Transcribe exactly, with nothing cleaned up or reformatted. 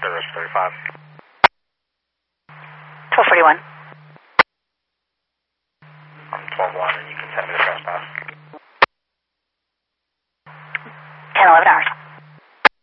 Service thirty-five. twelve forty-one. I'm twelve one, and you can send me the trespass.